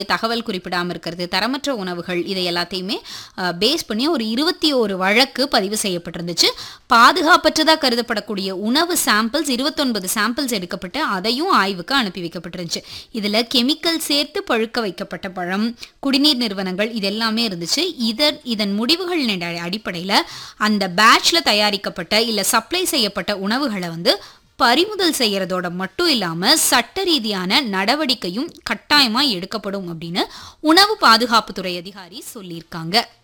தகவல் குறிப்பிடாம இருக்கிறது, தரமற்ற உணவுகள் இதை எல்லாத்தையுமே பேஸ் பண்ணி ஒரு 21 வழக்கு பதிவு செய்யப்பட்டிருந்துச்சு. பாதுகாப்பற்றதா கருதப்படக்கூடிய உணவு சாம்பிள்ஸ் 29 சாம்பிள்ஸ் எடுக்கப்பட்டு அதையும் ஆய்வுக்கு அனுப்பி வைக்கப்பட்டிருந்துச்சு. இதுல கெமிக்கல் சேர்த்து பழுக்க வைக்கப்பட்ட பழம், குடிநீர் நிறுவனங்கள் இது எல்லாமே இருந்துச்சு. இதன் முடிவுகளின் அடிப்படையில் அந்த பேட்ச்ல தயாரிக்கப்பட்ட இல்ல சப்ளை செய்யப்பட்ட உணவுகளை பறிமுதல் செய்யறதோட மட்டும் இல்லாம சட்ட ரீதியான நடவடிக்கையும் கட்டாயமா எடுக்கப்படும் அப்படின்னு உணவு பாதுகாப்புத்துறை அதிகாரி சொல்லியிருக்காங்க.